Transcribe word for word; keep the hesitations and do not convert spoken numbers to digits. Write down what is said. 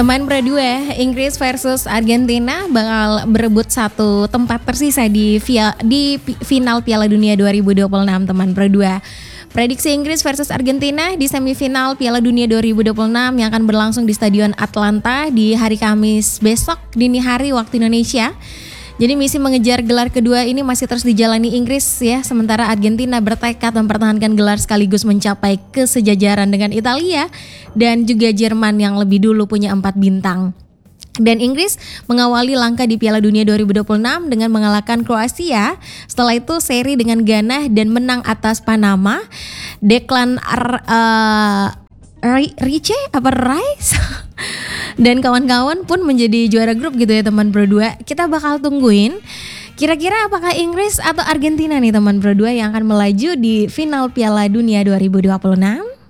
Teman berdua, Inggris versus Argentina bakal berebut satu tempat tersisa di via, di final Piala Dunia dua ribu dua puluh enam teman berdua. Prediksi Inggris versus Argentina di semifinal Piala Dunia dua ribu dua puluh enam yang akan berlangsung di Stadion Atlanta di hari Kamis besok dini hari waktu Indonesia. Jadi misi mengejar gelar kedua ini masih terus dijalani Inggris ya, sementara Argentina bertekad mempertahankan gelar sekaligus mencapai kesejajaran dengan Italia dan juga Jerman yang lebih dulu punya empat bintang. Dan Inggris mengawali langkah di Piala Dunia dua ribu dua puluh enam dengan mengalahkan Kroasia. Setelah itu seri dengan Ghana dan menang atas Panama. Declan uh, Rice apa Rice dan kawan-kawan pun menjadi juara grup gitu ya teman berdua. Kita bakal tungguin kira-kira apakah Inggris atau Argentina nih teman berdua yang akan melaju di final Piala Dunia dua ribu dua puluh enam.